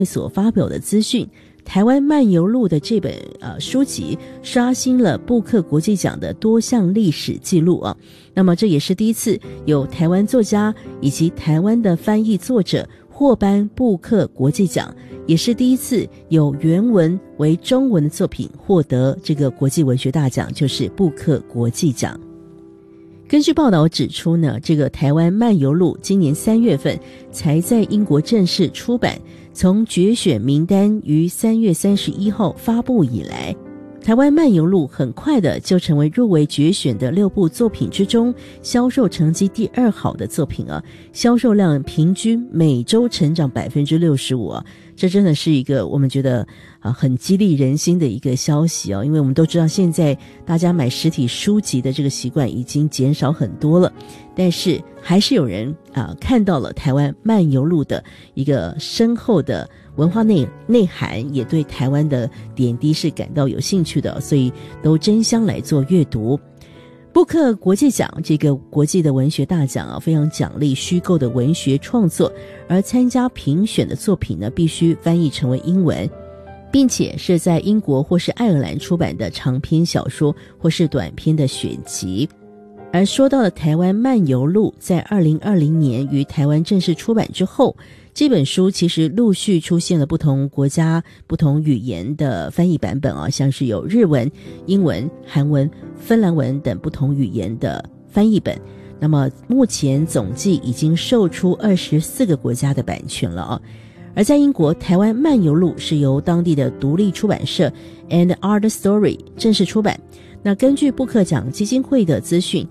所发表的资讯，台湾漫游录的这本书籍刷新了布克国际奖的多项历史记录啊。那么这也是第一次有台湾作家以及台湾的翻译作者获颁布克国际奖，也是第一次有原文为中文的作品获得这个国际文学大奖，就是布克国际奖。根据报道指出呢，这个台湾漫游录今年3月份才在英国正式出版，从决选名单于3月31号发布以来，台湾漫游录很快的就成为入围决选的6部作品之中销售成绩第2好的作品啊，销售量平均每周成长 65% 啊，这真的是一个我们觉得很激励人心的一个消息哦，因为我们都知道现在大家买实体书籍的这个习惯已经减少很多了，但是还是有人看到了台湾漫游录的一个深厚的文化内涵，也对台湾的点滴是感到有兴趣的，所以都争相来做阅读。布克国际奖这个国际的文学大奖啊，非常奖励虚构的文学创作，而参加评选的作品呢，必须翻译成为英文，并且是在英国或是爱尔兰出版的长篇小说或是短篇的选集。而说到了台湾漫游录在2020年于台湾正式出版之后，这本书其实陆续出现了不同国家不同语言的翻译版本啊，像是有日文、英文、韩文、芬兰文等不同语言的翻译本。那么目前总计已经售出24个国家的版权了啊。而在英国，台湾漫游录是由当地的独立出版社 And Art Story 正式出版。那根据布克奖基金会的资讯，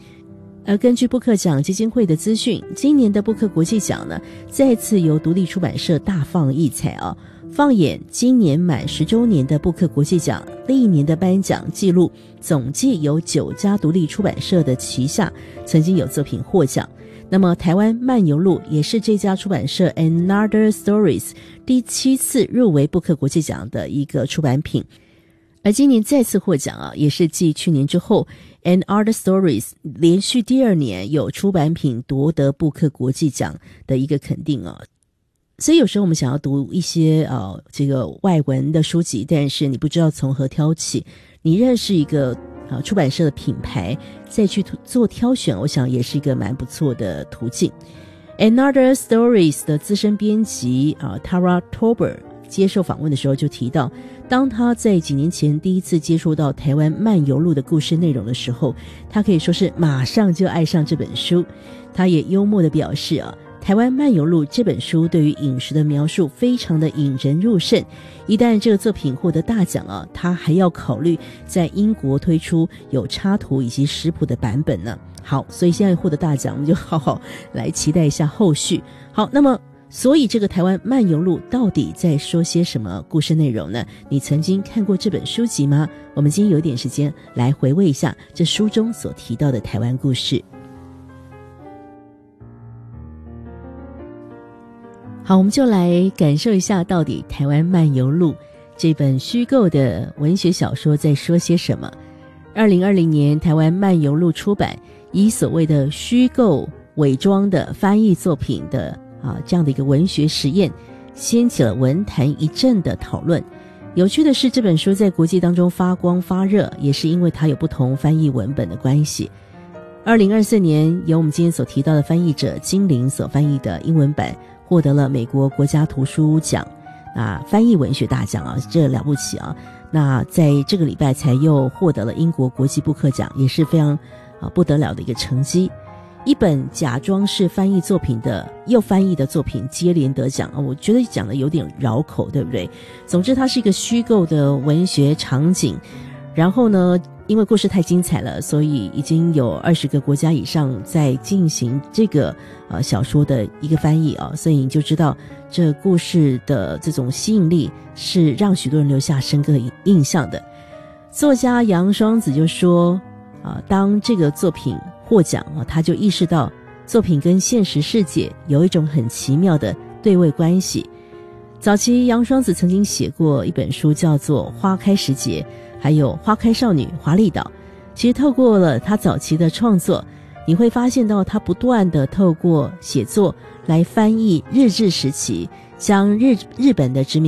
今年的布克国际奖呢，再次由独立出版社大放异彩啊，放眼今年满10周年的布克国际奖，历年的颁奖记录，总计有9家独立出版社的旗下曾经有作品获奖。那么台湾漫游录也是这家出版社 Another Stories 第7次入围布克国际奖的一个出版品。而今年再次获奖啊，也是继去年之后 And Art Stories 连续第2年有出版品夺得布克国际奖的一个肯定啊。所以有时候我们想要读一些这个外文的书籍，但是你不知道从何挑起，你认识一个出版社的品牌再去做挑选，我想也是一个蛮不错的途径。Another Stories 的资深编辑Tara Tober 接受访问的时候就提到，当他在几年前第一次接触到台湾漫游录的故事内容的时候，他可以说是马上就爱上这本书。他也幽默地表示台湾漫游录这本书对于饮食的描述非常的引人入胜，一旦这个作品获得大奖他还要考虑在英国推出有插图以及食谱的版本呢。好，所以现在获得大奖，我们就好好来期待一下后续。好，那么所以这个台湾漫游录到底在说些什么故事内容呢？你曾经看过这本书籍吗？我们今天有点时间来回味一下这书中所提到的台湾故事。好，我们就来感受一下到底台湾漫游录这本虚构的文学小说在说些什么。2020年台湾漫游录出版，以所谓的虚构伪装的翻译作品的这样的一个文学实验，掀起了文坛一阵的讨论。有趣的是，这本书在国际当中发光发热，也是因为它有不同翻译文本的关系。2024年由我们今天所提到的翻译者金玲所翻译的英文版获得了美国国家图书奖翻译文学大奖这了不起那在这个礼拜才又获得了英国国际布克奖，也是非常不得了的一个成绩。一本假装是翻译作品的又翻译的作品接连得奖我觉得讲的有点绕口，对不对？总之它是一个虚构的文学场景，然后呢因为故事太精彩了，所以已经有20个国家以上在进行这个小说的一个翻译所以你就知道这故事的这种吸引力是让许多人留下深刻印象的。作家杨双子就说当这个作品获奖他就意识到作品跟现实世界有一种很奇妙的对位关系。早期杨双子曾经写过一本书叫做《花开时节》，还有《花开少女华丽岛》。其实透过了他早期的创作，你会发现到他不断的透过写作来翻译日治时期将日本的殖民